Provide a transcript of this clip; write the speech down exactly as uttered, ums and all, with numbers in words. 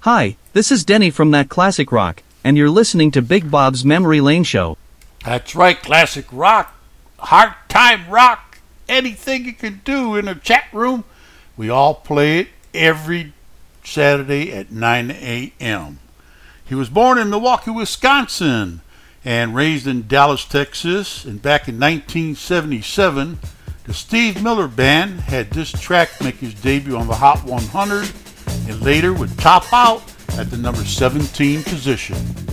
Hi, this is Denny from That Classic Rock, and you're listening to Big Bob's Memory Lane Show. That's right, classic rock, hard time rock, anything you can do in a chat room. We all play it every Saturday at nine a.m. He was born in Milwaukee, Wisconsin, and raised in Dallas, Texas. And back in nineteen seventy-seven, the Steve Miller Band had this track make his debut on the Hot one hundred, and later would top out at the number seventeen position.